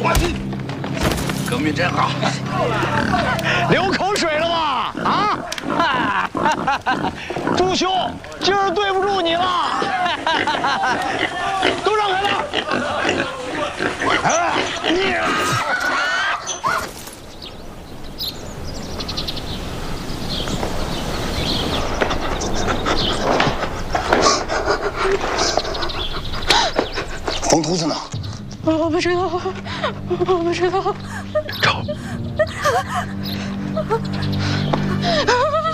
革命真好， 流口水了吧？啊！朱兄，今儿对不住你了，都让开了！ 黄秃子呢？ 我不知道，我不知道。 找。